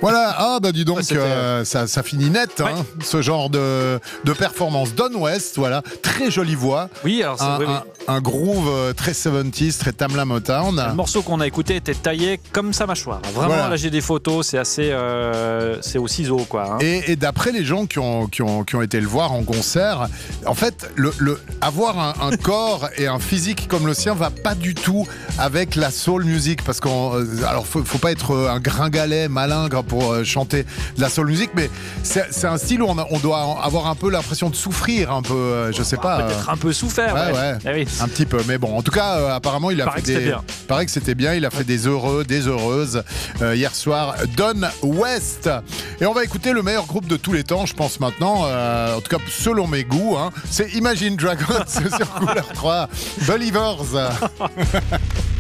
Voilà, ah bah dis donc, Ouais, ça finit net, hein, Ouais. ce genre de performance. Don West, voilà, très jolie voix, Oui, alors c'est un groove très 70s, très Tamla Motown. Le morceau qu'on a écouté était taillé comme sa mâchoire. Vraiment, Voilà. là j'ai des photos, c'est assez, c'est au ciseau quoi. Hein. Et d'après les gens qui ont été le voir en concert, en fait, avoir un corps et un physique comme le sien va pas du tout avec la soul music, parce alors faut pas être un gringalet malingre pour chanter de la soul music, mais c'est un style où on doit avoir un peu l'impression de souffrir, un peu, je sais pas. Peut-être un peu souffert. Ouais. Eh oui. Un petit peu, mais bon, en tout cas, apparemment, il a Paraît fait que c'était bien. paraît que c'était bien. Il a fait des heureux, des heureuses hier soir. Don West. Et on va écouter le meilleur groupe de tous les temps, je pense maintenant. En tout cas, selon mes goûts, hein. C'est Imagine Dragons sur Couleur 3. Believers.